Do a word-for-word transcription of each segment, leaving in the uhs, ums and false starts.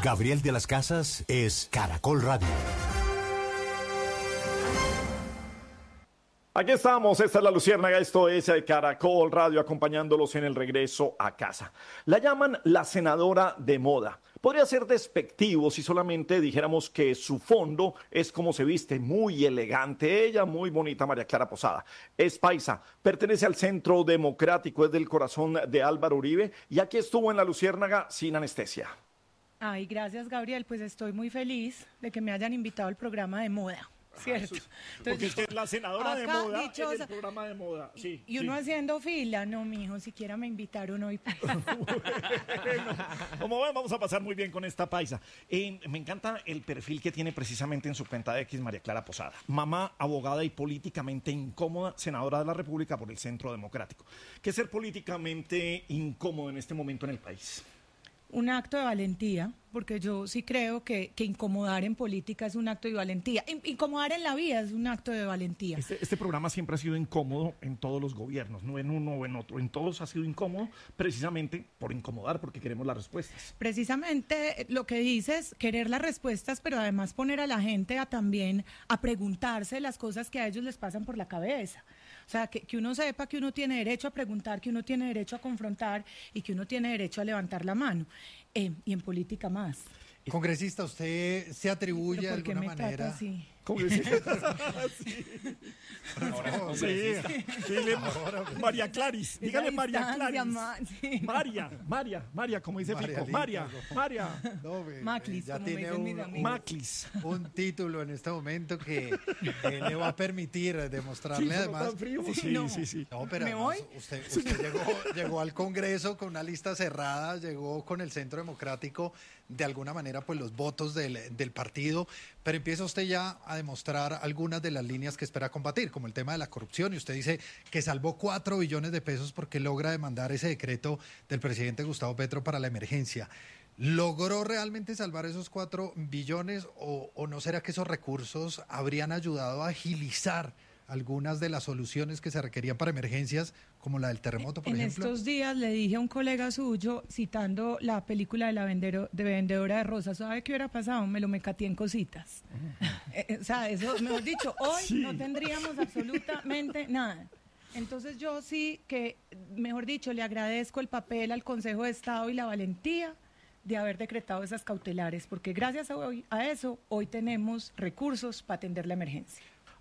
Gabriel de las Casas es Caracol Radio. Aquí estamos, esta es la Luciérnaga, esto es Caracol Radio, acompañándolos en el regreso a casa. La llaman la senadora de moda. Podría ser despectivo si solamente dijéramos que su fondo es como se viste, muy elegante. Ella, muy bonita, María Clara Posada. Es paisa, pertenece al Centro Democrático, es del corazón de Álvaro Uribe y aquí estuvo en la Luciérnaga sin anestesia. Ay, gracias, Gabriel, pues estoy muy feliz de que me hayan invitado al programa de moda. ¿Cierto? Entonces, porque es que es la senadora de moda dichosa, en el programa de moda. Sí, y uno sí. haciendo fila, no, mijo, siquiera me invitaron hoy. Bueno, como ven, vamos a pasar muy bien con esta paisa. Eh, me encanta el perfil que tiene precisamente en su cuenta de X María Clara Posada. Mamá, abogada y políticamente incómoda, senadora de la República por el Centro Democrático. ¿Qué es ser políticamente incómodo en este momento en el país? Un acto de valentía, porque yo sí creo que, que incomodar en política es un acto de valentía. In- incomodar en la vida es un acto de valentía. Este, este programa siempre ha sido incómodo en todos los gobiernos, no en uno o en otro. En todos ha sido incómodo precisamente por incomodar, porque queremos las respuestas. Precisamente lo que dices, querer las respuestas, pero además poner a la gente a también a preguntarse las cosas que a ellos les pasan por la cabeza. O sea, que, que uno sepa que uno tiene derecho a preguntar, que uno tiene derecho a confrontar y que uno tiene derecho a levantar la mano. Eh, y en política más. Congresista, ¿usted se atribuye de alguna me manera? Así? Congresista. sí. Ahora, Sí, dile, María Claris, dígale María Claris. Ma, sí. María, María, María, como dice María Fico. Lita, María, no. María. No, ve, Maclis, ya como me tiene dicen mis un, amigos. Maclis. un título en este momento que eh, le va a permitir demostrarle Sí, además. tan frío. Sí, Sí, no. sí, sí. No, pero ¿Me además, voy? usted, usted llegó, llegó al Congreso con una lista cerrada, llegó con el Centro Democrático, de alguna manera, pues los votos del, del partido, pero empieza usted ya a demostrar algunas de las líneas que espera combatir, como el tema de la corrupción, y usted dice que salvó cuatro billones de pesos porque logra demandar ese decreto del presidente Gustavo Petro para la emergencia. ¿Logró realmente salvar esos cuatro billones o, o no será que esos recursos habrían ayudado a agilizar algunas de las soluciones que se requerían para emergencias, como la del terremoto, por en ejemplo? estos días le dije a un colega suyo, citando la película de la vendero, de vendedora de rosas, ¿sabe qué hubiera pasado? Me lo mecateé en cositas. eh, o sea, eso, mejor dicho, hoy Sí. no tendríamos absolutamente nada. Entonces yo sí que, mejor dicho, le agradezco el papel al Consejo de Estado y la valentía de haber decretado esas cautelares, porque gracias a, hoy, a eso hoy tenemos recursos para atender la emergencia.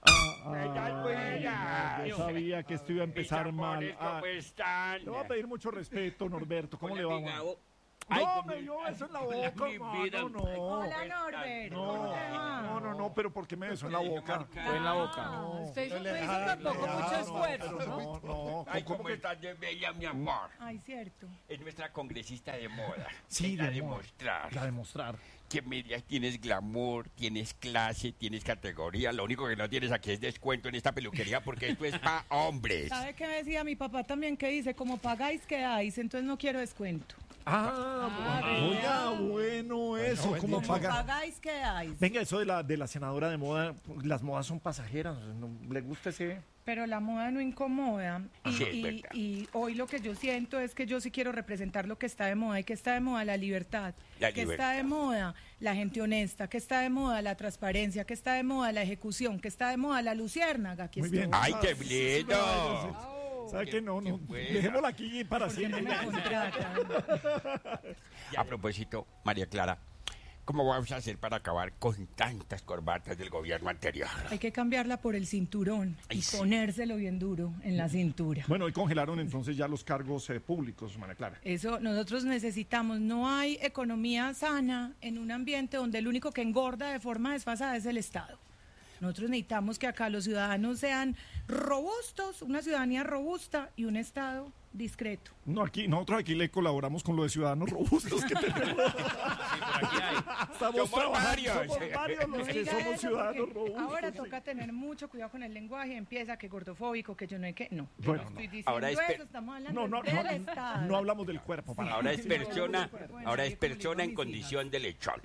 Ah, yo sabía que esto iba a empezar mal. Ah, ¿Cómo están? le voy a pedir mucho respeto, Norberto. ¿Cómo le va? Hola, Juan? Ay, No, ¿cómo me dio estás? beso en la Hola, boca, mi vida. hermano, no. Hola, Norbert. ¿Cómo No, te va? no, no, no, pero ¿por qué me besó en la boca? Fue en la boca. Ah, usted hizo, No le no hizo dejaron, tampoco le mucho dejaron, esfuerzo, pero ¿no? no, no. Ay, ¿Cómo ¿cómo que- estás de bella, mi amor? Ay, cierto. Es nuestra congresista de moda. Sí, Venga a de amor. demostrar La demostrar. que medias tienes glamour, tienes clase, tienes categoría. Lo único que no tienes aquí es descuento en esta peluquería porque esto es para hombres. ¿Sabe qué me decía mi papá también? Que dice, como pagáis, quedáis, entonces no quiero descuento. Ah, oiga, bueno eso, buen ¿cómo dicho. Como paga? pagáis, quedáis. Venga, eso de la, de la senadora de moda, las modas son pasajeras, ¿no? ¿Le gusta ese? Pero la moda no incomoda. Y, Sí, es y- verdad. y hoy lo que yo siento es que yo sí quiero representar lo que está de moda. ¿Y que está de moda? La libertad. La que libertad. está de moda? La gente honesta. Que está de moda? La transparencia. Que está de moda? La ejecución. Que está de moda? La luciérnaga. Aquí Muy estoy. bien. ¡Ay, qué Sí, lindo! ¿Sabe qué? No, no, buena. dejémosla aquí para ¿Por qué no siempre. me contratan? A propósito, María Clara, ¿cómo vamos a hacer para acabar con tantas corbatas del gobierno anterior? Hay que cambiarla por el cinturón Ay, y sí. ponérselo bien duro en la cintura. Bueno, hoy congelaron entonces ya los cargos eh, públicos, María Clara. Eso nosotros necesitamos. No hay economía sana en un ambiente donde el único que engorda de forma desfasada es el Estado. Nosotros necesitamos que acá los ciudadanos sean robustos, una ciudadanía robusta y un Estado discreto. No, aquí, nosotros aquí le colaboramos con lo de ciudadanos robustos que tenemos. Estamos Somos trabajando, varios. somos varios los que Diga somos eso, ciudadanos porque robustos. ahora sí. toca tener mucho cuidado con el lenguaje. Empieza que gordofóbico, que yo no hay que. No, yo Bueno, no estoy no. diciendo Ahora es eso, pe- estamos hablando No, no, del no, Estado. no hablamos del cuerpo. para Ahora es Sí. persona, Bueno, ahora ahí es es como persona le en digo a mis condición de lechón.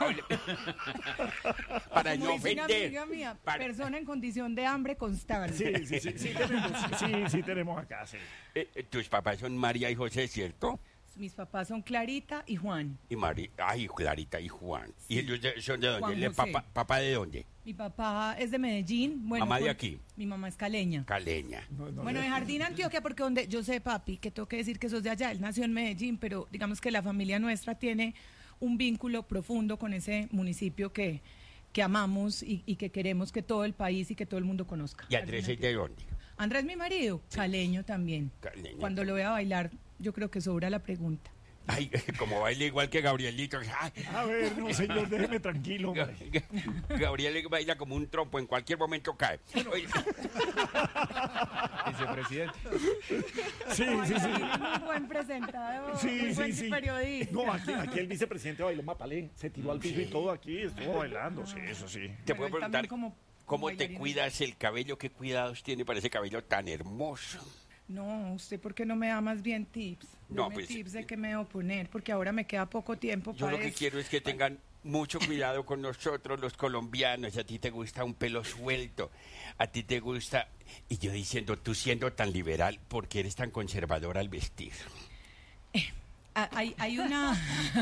Para Como no dice una ofender. amiga mía, Para- persona en condición de hambre constante. Sí, sí, sí, sí, tenemos, sí, sí tenemos acá, sí. Eh, eh, tus papás son María y José, ¿cierto? Mis papás son Clarita y Juan. Y Mari, ay, Clarita y Juan. ¿Y ellos de- son de dónde? Juan ¿Le José. papá, ¿Papá de dónde? Mi papá es de Medellín. Bueno, Mamá de con- aquí. Mi mamá es caleña. Caleña. Bueno, de Jardín, Antioquia, porque donde yo sé, papi, que tengo que decir que sos de allá, él nació en Medellín, pero digamos que la familia nuestra tiene un vínculo profundo con ese municipio que, que amamos y, y que queremos que todo el país y que todo el mundo conozca. ¿Y Andrés es de dónde? Andrés, mi marido, caleño también. Caleño. Cuando lo vea bailar, yo creo que sobra la pregunta. Ay, como baila igual que Gabrielito. Ay, A ver, no, señor, déjeme tranquilo, hombre. Gabriel baila como un trompo, en cualquier momento cae. Oye, Vicepresidente. Sí, sí, sí. Muy buen presentador, Sí, muy sí, buen sí. periodista. No, aquí, aquí el vicepresidente bailó mapalé, se tiró al piso y todo aquí, estuvo bailando, sí, eso sí. te Pero puedo él preguntar, también como- ¿cómo como te bailarín. cuidas el cabello? ¿Qué cuidados tiene para ese cabello tan hermoso? No, ¿usted por qué no me da más bien tips? No, Deme pues, tips de qué me debo poner, porque ahora me queda poco tiempo Yo para lo que eso. quiero es que tengan mucho cuidado con nosotros los colombianos. A ti te gusta un pelo suelto, a ti te gusta... Y yo diciendo, tú siendo tan liberal, ¿por qué eres tan conservador al vestir? Ah, Hay, hay una...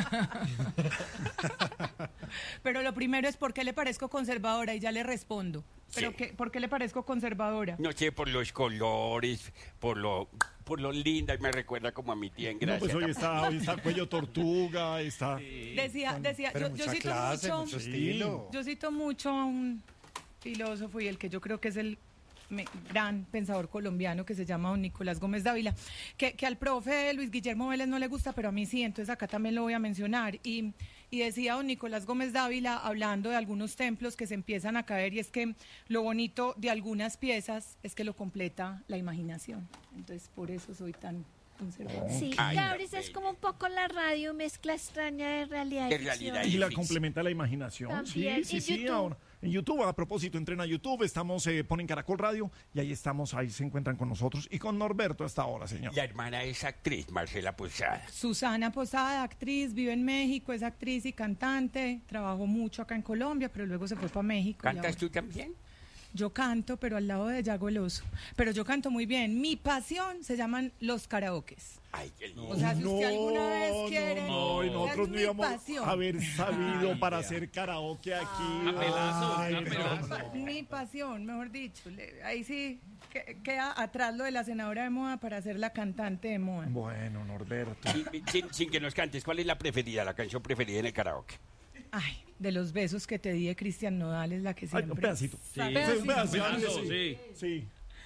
Pero lo primero es por qué le parezco conservadora y ya le respondo. ¿Pero Sí. qué, por qué le parezco conservadora? No sé, por los colores, por lo, por lo linda, y me recuerda como a mi tía en No, Gracia. pues hoy está, hoy está cuello tortuga, está... Decía, decía, Pero yo, yo mucha cito clase, mucho, mucho estilo. yo cito mucho a un filósofo y el que yo creo que es el me- gran pensador colombiano que se llama don Nicolás Gómez Dávila, que, que al profe Luis Guillermo Vélez no le gusta, pero a mí sí, entonces acá también lo voy a mencionar. Y, y decía don Nicolás Gómez Dávila, hablando de algunos templos que se empiezan a caer, y es que lo bonito de algunas piezas es que lo completa la imaginación. Entonces, por eso soy tan conservadora. Sí, Ay, Gabris no, es como un poco la radio, mezcla extraña de realidad y De ficción. realidad Y la ficción. complementa la imaginación. También. Sí, sí, ¿Y sí. YouTube? Ahora, en YouTube, a propósito, entren a YouTube, estamos, eh, ponen Caracol Radio y ahí estamos, ahí se encuentran con nosotros y con Norberto hasta ahora, señor. La hermana es actriz, Marcela Posada. Susana Posada, actriz, vive en México, es actriz y cantante, trabajó mucho acá en Colombia, pero luego se fue para México. y ¿Cantas ahora- tú también? Yo canto, pero al lado de Yago el Oso. Pero yo canto muy bien. Mi pasión se llaman los karaokes. Ay, qué lindo. O sea, si usted alguna vez no, quiere... no, y esa nosotros es no mi íbamos pasión. a haber sabido para hacer karaoke aquí. Ay, no. Mi pasión, mejor dicho. Le- ahí sí que- queda atrás lo de la senadora de moda para ser la cantante de moda. Bueno, Norberto. Y- sin, sin que nos cantes, ¿cuál es la preferida, la canción preferida en el karaoke? Ay, de los besos que te di de Cristian Nodal es la que Ay, siempre... un pedacito. Sí. Un pedacito, Pedazo, sí. Sí,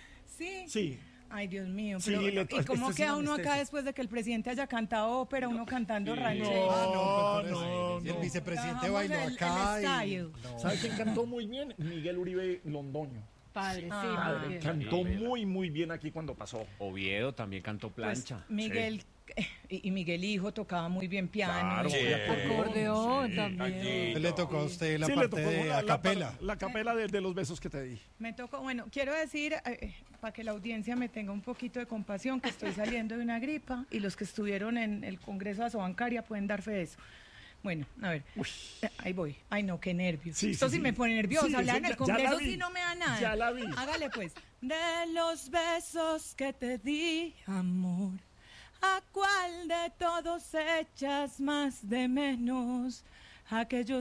Sí. sí. Ay, Dios mío. Sí, Pero, le- ¿y cómo esto es queda una uno acá anestesia. después de que el presidente haya cantado ópera, uno cantando ranchero? Ah, no, No, pero por no, eso. Y el no. vicepresidente Trabajamos bailó el- acá el y... style. no. ¿Sabe quién cantó muy bien? Miguel Uribe Londoño. Padre, sí, Padre, muy bien. cantó muy, muy bien aquí cuando pasó. Oviedo también cantó Pues, plancha. Miguel eh, y, y Miguel Hijo tocaba muy bien piano. Claro, y sí. acordeón Sí, también. aquí. Le tocó a usted la Sí, le parte tocó de la, la, acapela. la capela de, de los besos que te di. Me tocó, bueno, quiero decir, eh, para que la audiencia me tenga un poquito de compasión, que estoy saliendo de una gripa y los que estuvieron en el Congreso de Asobancaria pueden dar fe de eso. Bueno, a ver, eh, ahí voy. Ay, no, qué nervios. Sí, Esto sí, sí, sí. me pone nerviosa. Sí, Hablar eso en el ya- ya la Congreso vi. sí no me da nada. Ya la vi. Hágale pues. De los besos que te di, amor, ¿a cuál de todos echas más de menos? Aquellos